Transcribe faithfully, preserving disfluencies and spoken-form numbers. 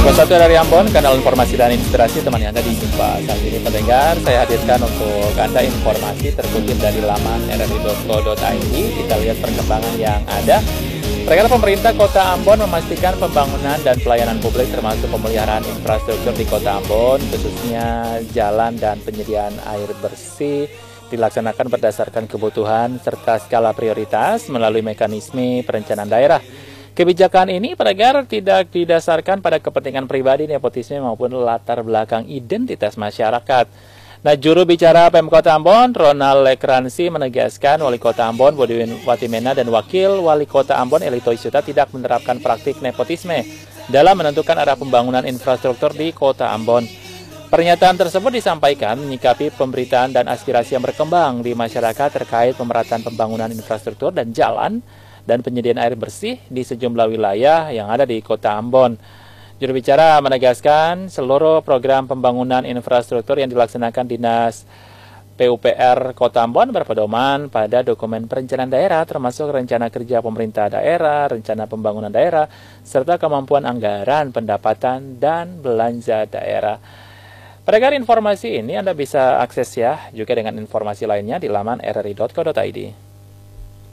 Satu dari Ambon, kanal informasi dan inspirasi temani Anda di Jumpa. Saat ini pendengar, saya hadirkan untuk Anda informasi terkutip dari laman r r i dot co dot i d. Kita lihat perkembangan yang ada. Perkara pemerintah Kota Ambon memastikan pembangunan dan pelayanan publik termasuk pemeliharaan infrastruktur di Kota Ambon, khususnya jalan dan penyediaan air bersih, dilaksanakan berdasarkan kebutuhan serta skala prioritas melalui mekanisme perencanaan daerah. Kebijakan ini pendengar tidak didasarkan pada kepentingan pribadi, nepotisme maupun latar belakang identitas masyarakat. Nah, juru bicara Pemkot Ambon, Ronald Lekransi, menegaskan Wali Kota Ambon, Bodiwin Watimena, dan Wakil Wali Kota Ambon, Elito Isuta, tidak menerapkan praktik nepotisme dalam menentukan arah pembangunan infrastruktur di Kota Ambon. Pernyataan tersebut disampaikan menyikapi pemberitaan dan aspirasi yang berkembang di masyarakat terkait pemerataan pembangunan infrastruktur dan jalan dan penyediaan air bersih di sejumlah wilayah yang ada di Kota Ambon. Juru bicara menegaskan seluruh program pembangunan infrastruktur yang dilaksanakan Dinas P U P R Kota Ambon berpedoman pada dokumen perencanaan daerah termasuk rencana kerja pemerintah daerah, rencana pembangunan daerah, serta kemampuan anggaran, pendapatan, dan belanja daerah. Pada informasi ini Anda bisa akses ya juga dengan informasi lainnya di laman r r i dot co dot i d.